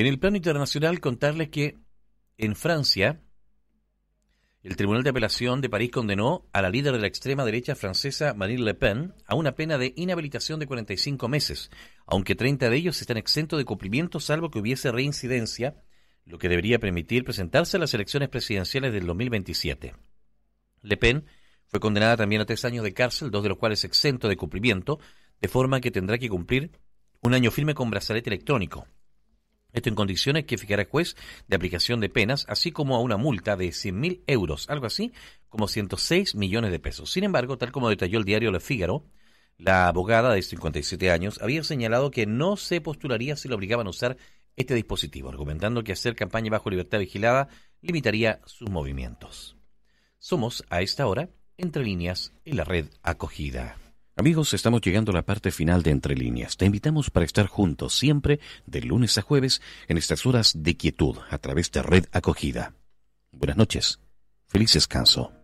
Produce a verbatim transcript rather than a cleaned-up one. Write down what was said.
En el plano internacional, contarles que en Francia, el Tribunal de Apelación de París condenó a la líder de la extrema derecha francesa Marine Le Pen a una pena de inhabilitación de cuarenta y cinco meses, aunque treinta de ellos están exentos de cumplimiento salvo que hubiese reincidencia, lo que debería permitir presentarse a las elecciones presidenciales del dos mil veintisiete. Le Pen fue condenada también a tres años de cárcel, dos de los cuales exentos de cumplimiento, de forma que tendrá que cumplir un año firme con brazalete electrónico. Esto en condiciones que fijará el juez de aplicación de penas, así como a una multa de cien mil euros, algo así como ciento seis millones de pesos. Sin embargo, tal como detalló el diario Le Figaro, la abogada de cincuenta y siete años había señalado que no se postularía si lo obligaban a usar este dispositivo, argumentando que hacer campaña bajo libertad vigilada limitaría sus movimientos. Somos, a esta hora, Entre Líneas en la red Acogida. Amigos, estamos llegando a la parte final de Entre Líneas. Te invitamos para estar juntos siempre, de lunes a jueves, en estas horas de quietud, a través de Red Acogida. Buenas noches. Feliz descanso.